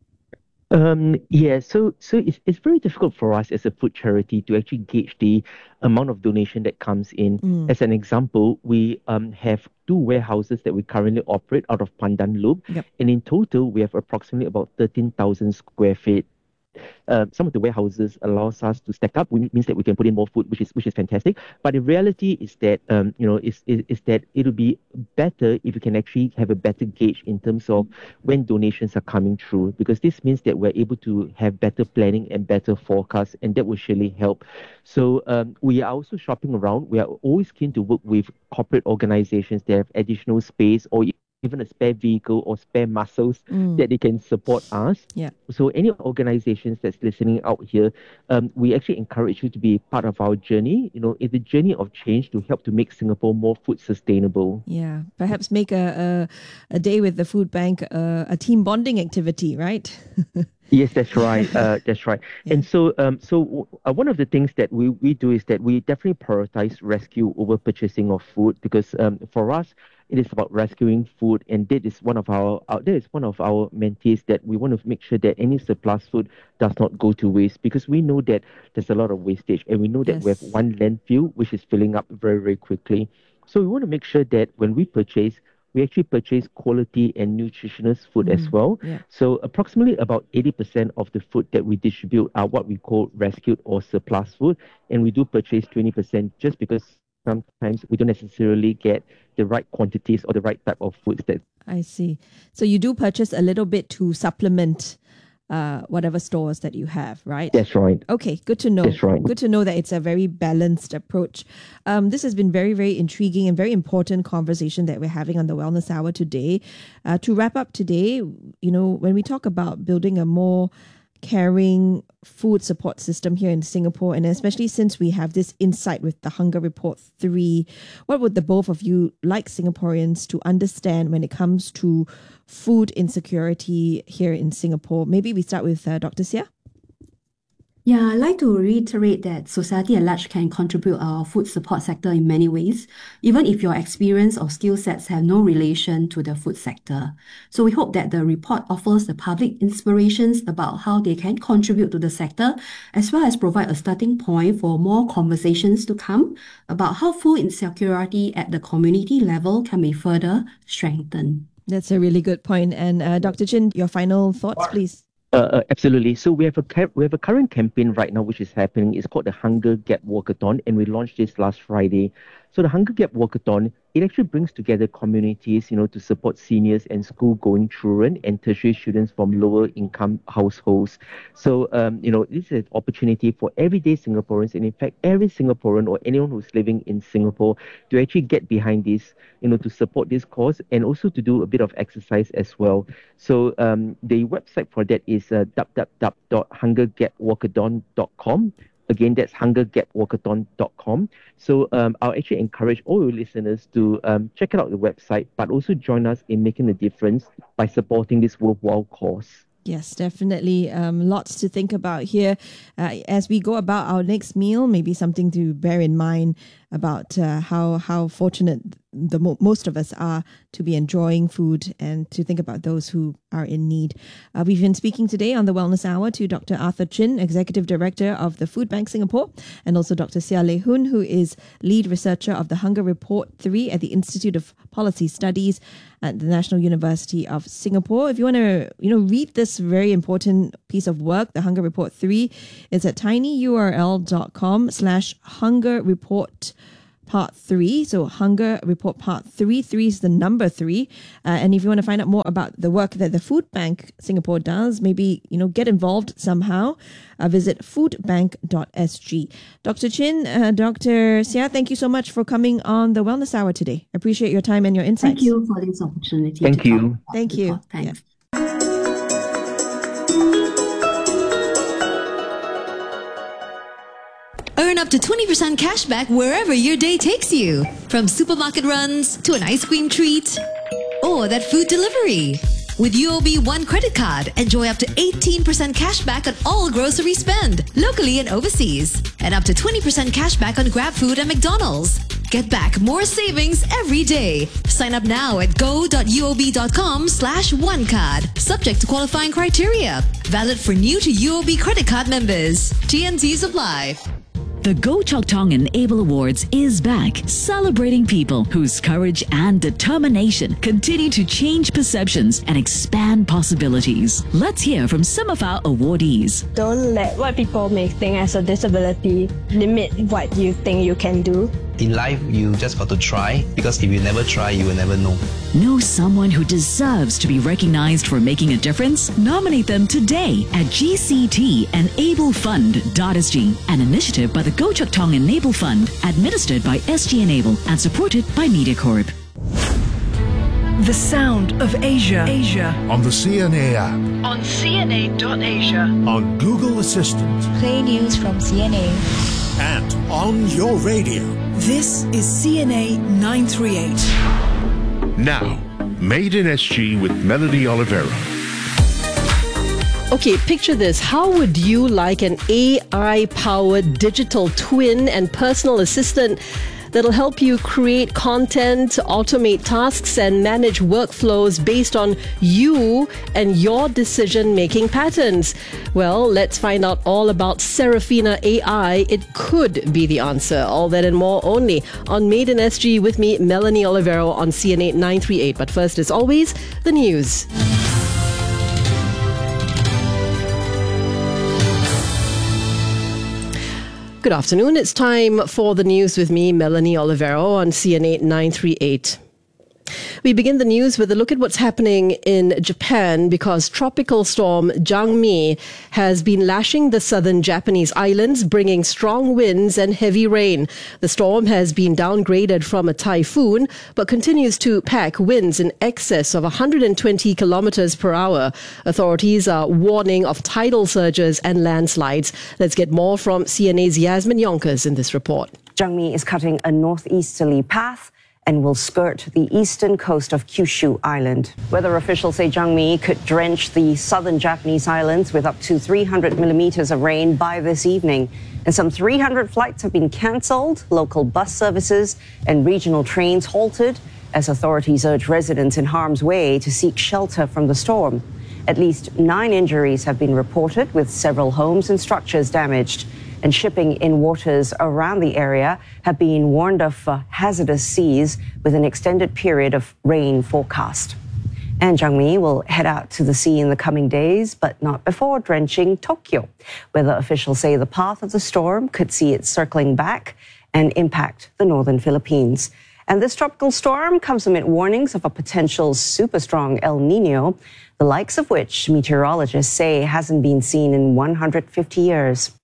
Um, yeah, so so it's, it's very difficult for us as a food charity to actually gauge the amount of donation that comes in. Mm. As an example, we um have two warehouses that we currently operate out of Pandan Loop, Yep. and in total we have approximately about thirteen thousand square feet. Uh, some of the warehouses allows us to stack up, which means that we can put in more food, which is which is fantastic. But the reality is that um, you know is, is is that it'll be better if you can actually have a better gauge in terms of when donations are coming through, because this means that we're able to have better planning and better forecasts, and that will surely help. So um, we are also shopping around. We are always keen to work with corporate organizations that have additional space or even a spare vehicle or spare muscles Mm. that they can support us. Yeah. So any organizations that's listening out here, um, we actually encourage you to be part of our journey. You know, it's a journey of change to help to make Singapore more food sustainable. Yeah, perhaps make a a, a day with the food bank uh, a team bonding activity, right? Yes, that's right. Uh, that's right. And so, um, so uh, one of the things that we, we do is that we definitely prioritize rescue over purchasing of food, because um, for us, it is about rescuing food, and that is one of our, our that is one of our mentees, that we want to make sure that any surplus food does not go to waste, because we know that there's a lot of wastage, and we know that we have Yes. one landfill which is filling up very very quickly. So we want to make sure that when we purchase, we actually purchase quality and nutritious food as Mm, well. yeah. So approximately about eighty percent of the food that we distribute are what we call rescued or surplus food. And we do purchase twenty percent just because sometimes we don't necessarily get the right quantities or the right type of foods that. I see. So you do purchase a little bit to supplement uh, whatever stores that you have, right? That's right. Okay, good to know. That's right. Good to know that it's a very balanced approach. Um, this has been very, very intriguing and very important conversation that we're having on the Wellness Hour today. Uh, to wrap up today, you know, when we talk about building a more caring food support system here in Singapore, and especially since we have this insight with the Hunger Report three, what would the both of you like Singaporeans to understand when it comes to food insecurity here in Singapore? Maybe we start with uh, Doctor Sia. Yeah, I'd like to reiterate that society at large can contribute our food support sector in many ways, even if your experience or skill sets have no relation to the food sector. So we hope that the report offers the public inspirations about how they can contribute to the sector, as well as provide a starting point for more conversations to come about how food insecurity at the community level can be further strengthened. That's a really good point. And uh, Doctor Chin, your final thoughts, please. Uh, uh, absolutely. So we have a ca- we have a current campaign right now which is happening. It's called the Hunger Gap Walkathon, and we launched this last Friday. So the Hunger Gap Walkathon, it actually brings together communities, you know, to support seniors and school-going children and tertiary students from lower-income households. So, um, you know, this is an opportunity for everyday Singaporeans, and in fact, every Singaporean or anyone who's living in Singapore to actually get behind this, you know, to support this cause, and also to do a bit of exercise as well. So um, the website for that is uh, w w w dot hunger gap walkathon dot com. Again, that's hunger gap walkathon dot com. So um, I'll actually encourage all your listeners to um, check out the website, but also join us in making a difference by supporting this worthwhile cause. Yes, definitely. Um, lots to think about here. Uh, as we go about our next meal, maybe something to bear in mind. about uh, how how fortunate the mo- most of us are to be enjoying food and to think about those who are in need. Uh, we've been speaking today on the Wellness Hour to Doctor Arthur Chin, Executive Director of the Food Bank Singapore, and also Doctor Seah Ley Hoon, who is Lead Researcher of the Hunger Report three at the Institute of Policy Studies at the National University of Singapore. If you want to, you know, read this very important piece of work, the Hunger Report three, is at tinyurl.com slash hunger report part three. So Hunger Report Part three. Three is the number three. Uh, and if you want to find out more about the work that the Food Bank Singapore does, maybe, you know, get involved somehow, uh, visit foodbank dot s g. Doctor Chin, uh, Doctor Seah, thank you so much for coming on the Wellness Hour today. Appreciate your time and your insights. Thank you for this opportunity. Thank to you. talk about Thank the you. report. Thanks. Yeah. Earn up to twenty percent cash back wherever your day takes you. From supermarket runs to an ice cream treat or that food delivery. With U O B One credit card, enjoy up to eighteen percent cash back on all grocery spend, locally and overseas. And up to twenty percent cash back on GrabFood and McDonald's. Get back more savings every day. Sign up now at go.uob.com slash one card. Subject to qualifying criteria. Valid for new to U O B credit card members. T N Cs apply. The Go Chok Tong Enable Awards is back, celebrating people whose courage and determination continue to change perceptions and expand possibilities. Let's hear from some of our awardees. Don't let what people may think as a disability limit what you think you can do. In life, you just got to try, because if you never try, you will never know. Know someone who deserves to be recognized for making a difference? Nominate them today at G C T Enable Fund dot S G, an initiative by the Go Chok Tong Enable Fund, administered by S G Enable and supported by MediaCorp. The sound of Asia. Asia. On the C N A app. On C N A dot asia. On Google Assistant. Play news from C N A. And on your radio. This is C N A nine three eight. Now, Made in S G with Melanie Oliveira. Okay, picture this. How would you like an A I-powered digital twin and personal assistant that'll help you create content, automate tasks, and manage workflows based on you and your decision-making patterns? Well, let's find out all about Serafina A I. It could be the answer. All that and more only on Made in S G with me, Melanie Olivero on C N A nine three eight. But first, as always, the news. Good afternoon. It's time for the news with me, Melanie Olivero, on C N A nine three eight. We begin the news with a look at what's happening in Japan, because tropical storm Jangmi has been lashing the southern Japanese islands, bringing strong winds and heavy rain. The storm has been downgraded from a typhoon, but continues to pack winds in excess of one hundred twenty kilometers per hour. Authorities are warning of tidal surges and landslides. Let's get more from C N A's Yasmin Yonkers in this report. Jangmi is cutting a northeasterly path and will skirt the eastern coast of Kyushu Island. Weather officials say Jangmi could drench the southern Japanese islands with up to three hundred millimeters of rain by this evening. And some three hundred flights have been cancelled, local bus services and regional trains halted, as authorities urge residents in harm's way to seek shelter from the storm. At least nine injuries have been reported, with several homes and structures damaged. And shipping in waters around the area have been warned of uh, hazardous seas with an extended period of rain forecast. And Jangmi will head out to the sea in the coming days, but not before drenching Tokyo. Weather officials say the path of the storm could see it circling back and impact the northern Philippines. And this tropical storm comes amid warnings of a potential super strong El Nino, the likes of which meteorologists say hasn't been seen in one hundred fifty years.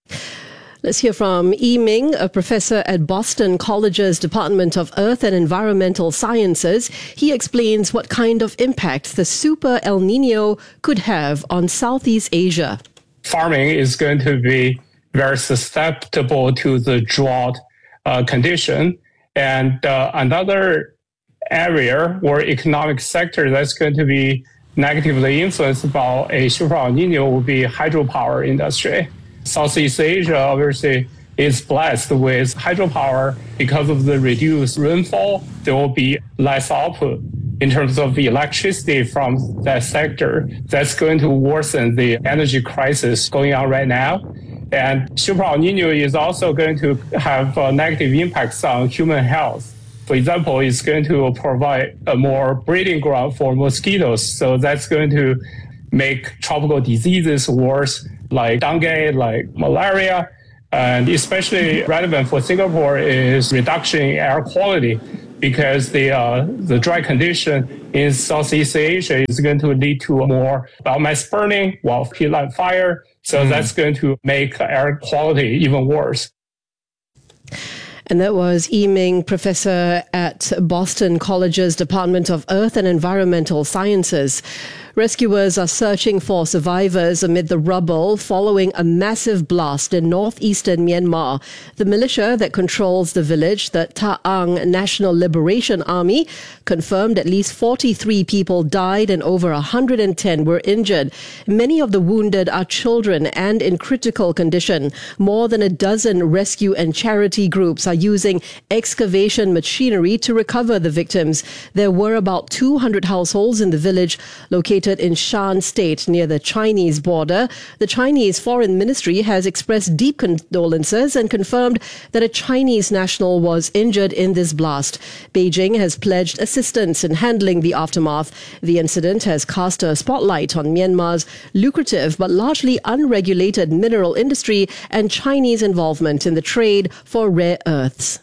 Let's hear from Yi Ming, a professor at Boston College's Department of Earth and Environmental Sciences. He explains what kind of impact the super El Nino could have on Southeast Asia. Farming is going to be very susceptible to the drought uh, condition. And uh, another area or economic sector that's going to be negatively influenced by a super El Nino will be hydropower industry. Southeast Asia obviously is blessed with hydropower. Because of the reduced rainfall, there will be less output in terms of the electricity from that sector. That's going to worsen the energy crisis going on right now. And Super El Nino is also going to have uh, negative impacts on human health. For example, it's going to provide a more breeding ground for mosquitoes. So that's going to make tropical diseases worse, like dengue, like malaria. And especially relevant for Singapore is reduction in air quality, because the uh, the dry condition in Southeast Asia is going to lead to more biomass burning, while peatland fire. So mm. that's going to make air quality even worse. And that was Yi-Ming, professor at Boston College's Department of Earth and Environmental Sciences. Rescuers are searching for survivors amid the rubble following a massive blast in northeastern Myanmar. The militia that controls the village, the Ta Ang National Liberation Army, confirmed at least forty-three people died and over one hundred ten were injured. Many of the wounded are children and in critical condition. More than a dozen rescue and charity groups are using excavation machinery to recover the victims. There were about two hundred households in the village located in Shan State near the Chinese border. The Chinese Foreign Ministry has expressed deep condolences and confirmed that a Chinese national was injured in this blast. Beijing has pledged assistance in handling the aftermath. The incident has cast a spotlight on Myanmar's lucrative but largely unregulated mineral industry and Chinese involvement in the trade for rare earths.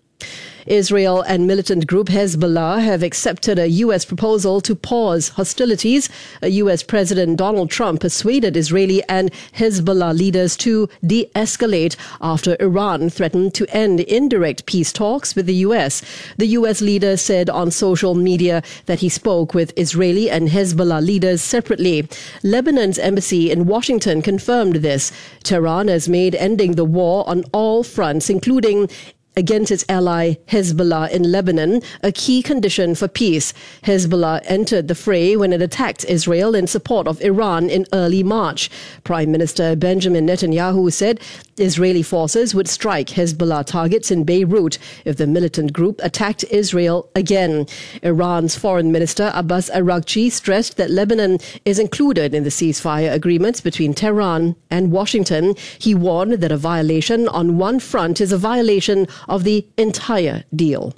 Israel and militant group Hezbollah have accepted a U S proposal to pause hostilities. A U S President Donald Trump persuaded Israeli and Hezbollah leaders to de-escalate after Iran threatened to end indirect peace talks with the U S. The U S leader said on social media that he spoke with Israeli and Hezbollah leaders separately. Lebanon's embassy in Washington confirmed this. Tehran has made ending the war on all fronts, including against its ally Hezbollah in Lebanon, a key condition for peace. Hezbollah entered the fray when it attacked Israel in support of Iran in early March. Prime Minister Benjamin Netanyahu said Israeli forces would strike Hezbollah targets in Beirut if the militant group attacked Israel again. Iran's Foreign Minister Abbas Araghchi stressed that Lebanon is included in the ceasefire agreements between Tehran and Washington. He warned that a violation on one front is a violation of the entire deal.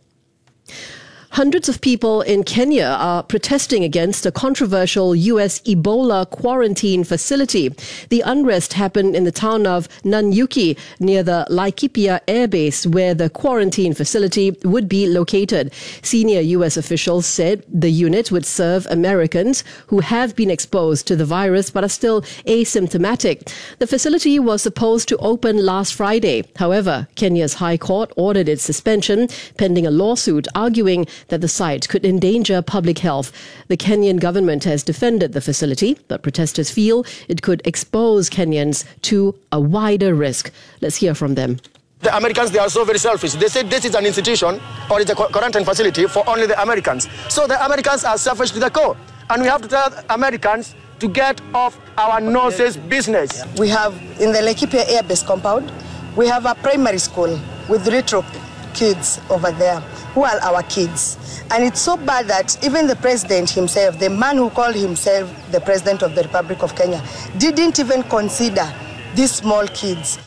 Hundreds of people in Kenya are protesting against a controversial U S Ebola quarantine facility. The unrest happened in the town of Nanyuki near the Laikipia Air Base, where the quarantine facility would be located. Senior U S officials said the unit would serve Americans who have been exposed to the virus but are still asymptomatic. The facility was supposed to open last Friday. However, Kenya's High Court ordered its suspension pending a lawsuit arguing that the site could endanger public health. The Kenyan government has defended the facility, but protesters feel it could expose Kenyans to a wider risk. Let's hear from them. The Americans, they are so very selfish. They say this is an institution or it's a quarantine facility for only the Americans. So the Americans are selfish to the core. And we have to tell Americans to get off our noses business. We have, in the Laikipia Air Base compound, we have a primary school with retro kids over there who are our kids. And it's so bad that even the president himself, the man who called himself the president of the Republic of Kenya, didn't even consider these small kids.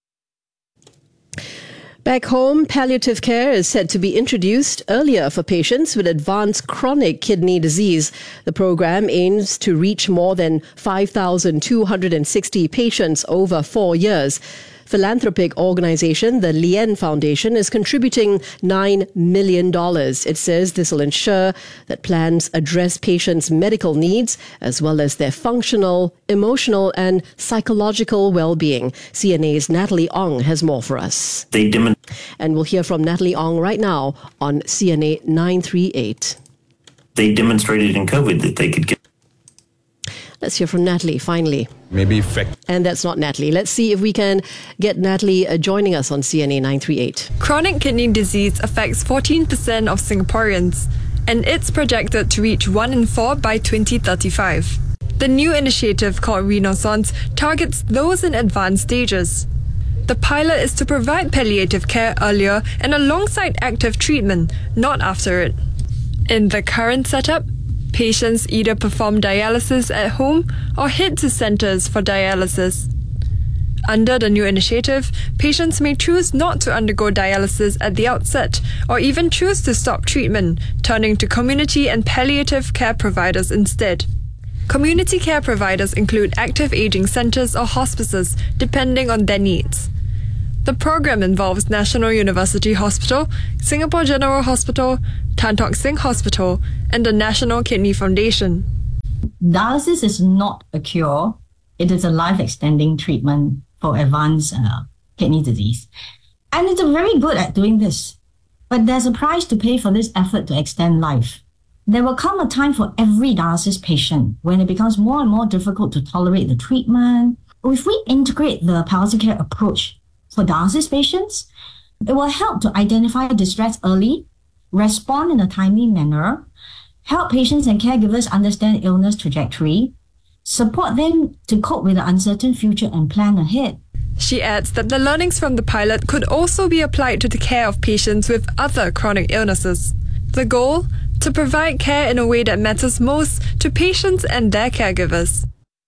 Back home, palliative care is said to be introduced earlier for patients with advanced chronic kidney disease. The program aims to reach more than five thousand two hundred sixty patients over four years. Philanthropic organization, the Lien Foundation, is contributing nine million dollars. It says this will ensure that plans address patients' medical needs as well as their functional, emotional and psychological well-being. C N A's Natalie Ong has more for us. They dem- and we'll hear from Natalie Ong right now on C N A nine three eight. They demonstrated in COVID that they could get. Let's hear from Natalie, finally. Maybe fact. And that's not Natalie. Let's see if we can get Natalie uh, joining us on C N A nine three eight. Chronic kidney disease affects fourteen percent of Singaporeans, and it's projected to reach one in four by twenty thirty-five. The new initiative called Renaissance targets those in advanced stages. The pilot is to provide palliative care earlier and alongside active treatment, not after it. In the current setup, patients either perform dialysis at home or head to centres for dialysis. Under the new initiative, patients may choose not to undergo dialysis at the outset or even choose to stop treatment, turning to community and palliative care providers instead. Community care providers include active aging centres or hospices, depending on their needs. The program involves National University Hospital, Singapore General Hospital, Tan Tock Seng Hospital, and the National Kidney Foundation. Dialysis is not a cure. It is a life-extending treatment for advanced uh, kidney disease. And it's very good at doing this. But there's a price to pay for this effort to extend life. There will come a time for every dialysis patient when it becomes more and more difficult to tolerate the treatment. If we integrate the palliative care approach for dialysis patients, it will help to identify distress early, respond in a timely manner, help patients and caregivers understand illness trajectory, support them to cope with the uncertain future and plan ahead. She adds that the learnings from the pilot could also be applied to the care of patients with other chronic illnesses. The goal? To provide care in a way that matters most to patients and their caregivers.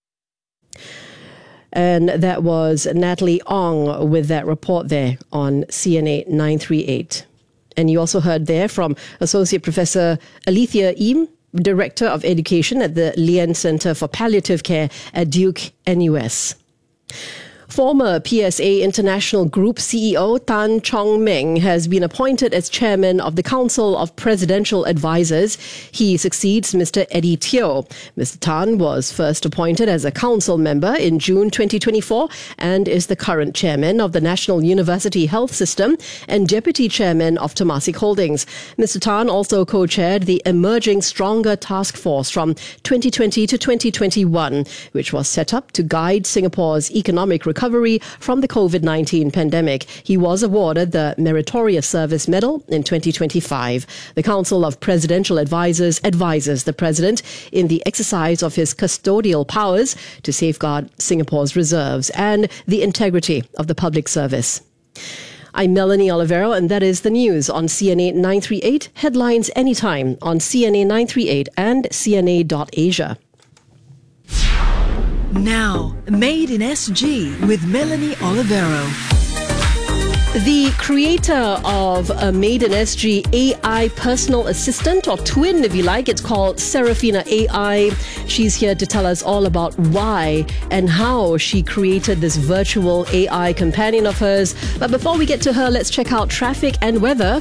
And that was Natalie Ong with that report there on C N A nine three eight. And you also heard there from Associate Professor Alethea Eam, Director of Education at the Lien Centre for Palliative Care at Duke N U S. Former P S A International Group C E O Tan Chong Meng has been appointed as chairman of the Council of Presidential Advisors. He succeeds Mister Eddie Teo. Mister Tan was first appointed as a council member in June twenty twenty-four and is the current chairman of the National University Health System and deputy chairman of Temasek Holdings. Mister Tan also co-chaired the Emerging Stronger Task Force from twenty twenty to twenty twenty-one, which was set up to guide Singapore's economic recovery Recovery from the COVID nineteen pandemic. He was awarded the Meritorious Service Medal in twenty twenty-five. The Council of Presidential Advisors advises the President in the exercise of his custodial powers to safeguard Singapore's reserves and the integrity of the public service. I'm Melanie Olivero, and that is the news on C N A nine three eight. Headlines anytime on C N A nine three eight and C N A dot asia. Now, Made in S G with Melanie Olivero. The creator of a Made in S G A I personal assistant, or twin if you like, it's called Seraphina A I. She's here to tell us all about why and how she created this virtual A I companion of hers. But before we get to her, let's check out traffic and weather.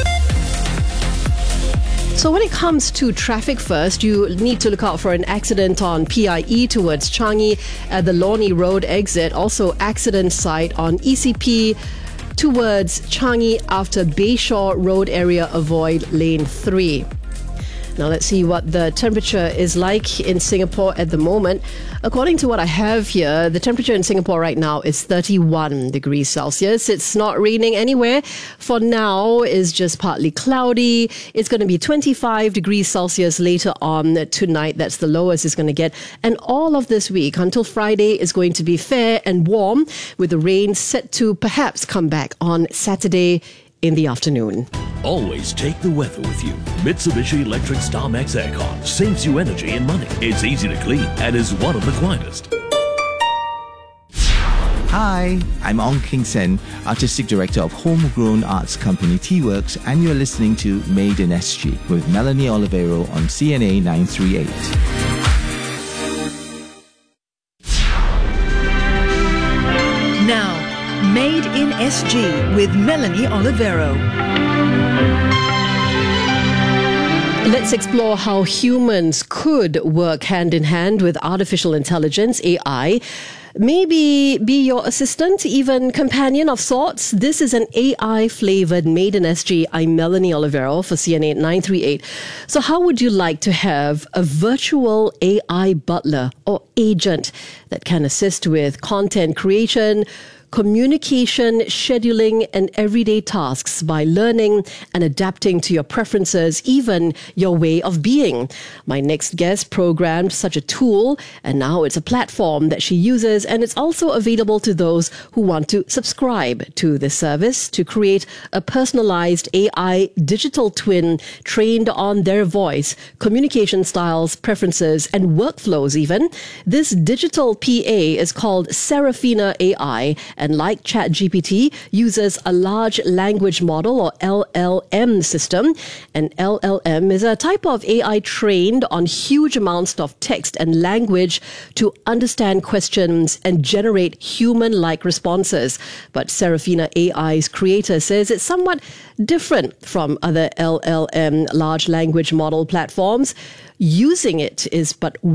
So when it comes to traffic first, you need to look out for an accident on P I E towards Changi at the Lornie Road exit. Also accident site on E C P towards Changi after Bayshore Road area. Avoid lane three. Now let's see what the temperature is like in Singapore at the moment. According to what I have here, the temperature in Singapore right now is thirty-one degrees Celsius. It's not raining anywhere. For now, it's just partly cloudy. It's going to be twenty-five degrees Celsius later on tonight. That's the lowest it's going to get. And all of this week until Friday is going to be fair and warm, with the rain set to perhaps come back on Saturday in the afternoon. Always take the weather with you. Mitsubishi Electric Star Max Aircon saves you energy and money. It's easy to clean and is one of the quietest. Hi, I'm Ong King Sen, Artistic Director of homegrown arts company T-Works, and you're listening to Made in S G with Melanie Olivero on C N A nine three eight. Now, Made in S G with Melanie Olivero. Let's explore how humans could work hand in hand with artificial intelligence, A I. Maybe be your assistant, even companion of sorts. This is an A I-flavored Made in S G. I'm Melanie Olivero for C N A nine three eight. So how would you like to have a virtual A I butler or agent that can assist with content creation, communication, scheduling, and everyday tasks by learning and adapting to your preferences, even your way of being. My next guest programmed such a tool, and now it's a platform that she uses, and it's also available to those who want to subscribe to this service to create a personalized A I digital twin trained on their voice, communication styles, preferences, and workflows even. This digital P A is called Seraphina A I, and like ChatGPT, uses a large language model or L L M system. An L L M is a type of A I trained on huge amounts of text and language to understand questions and generate human-like responses. But Seraphina A I's creator says it's somewhat different from other L L M large language model platforms. Using it is but